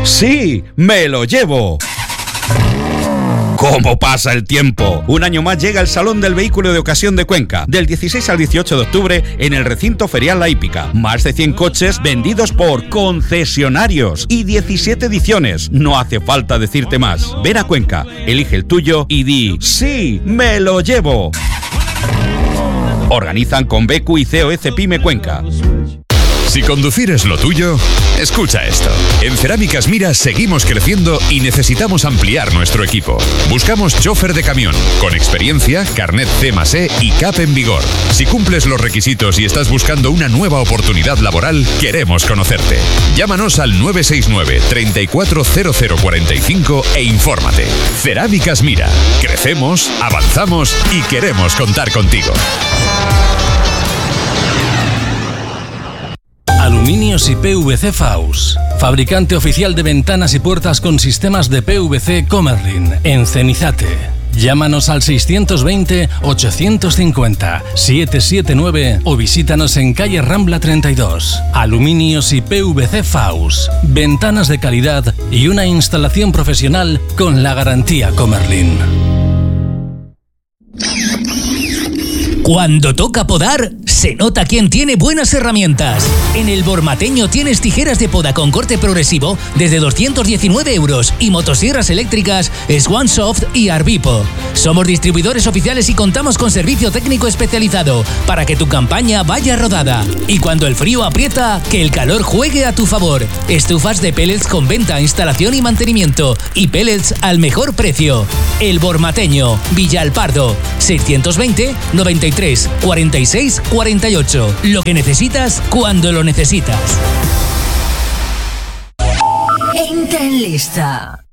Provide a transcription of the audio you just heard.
¡Sí! ¡Me lo llevo! ¿Cómo pasa el tiempo? Un año más llega el Salón del Vehículo de Ocasión de Cuenca, del 16 al 18 de octubre en el recinto ferial La Hípica. Más de 100 coches vendidos por concesionarios y 17 ediciones. No hace falta decirte más. Ven a Cuenca, elige el tuyo y di ¡sí, me lo llevo! Organizan con BQ y COS Pyme Cuenca. Si conducir es lo tuyo, escucha esto. En Cerámicas Mira seguimos creciendo y necesitamos ampliar nuestro equipo. Buscamos chofer de camión, con experiencia, carnet C+E y CAP en vigor. Si cumples los requisitos y estás buscando una nueva oportunidad laboral, queremos conocerte. Llámanos al 969 340045 e infórmate. Cerámicas Mira. Crecemos, avanzamos y queremos contar contigo. Aluminios y PVC Faus, fabricante oficial de ventanas y puertas con sistemas de PVC Comerlin, en Cenizate. Llámanos al 620-850-779 o visítanos en calle Rambla 32. Aluminios y PVC Faus, ventanas de calidad y una instalación profesional con la garantía Comerlin. Cuando toca podar, se nota quién tiene buenas herramientas. En el Bormateño tienes tijeras de poda con corte progresivo desde 219 € y motosierras eléctricas Swansoft y Arbipo. Somos distribuidores oficiales y contamos con servicio técnico especializado para que tu campaña vaya rodada. Y cuando el frío aprieta, que el calor juegue a tu favor. Estufas de pellets con venta, instalación y mantenimiento. Y pellets al mejor precio. El Bormateño, Villalpardo, 620 93 46 48. Lo que necesitas cuando lo necesitas. Entra en lista.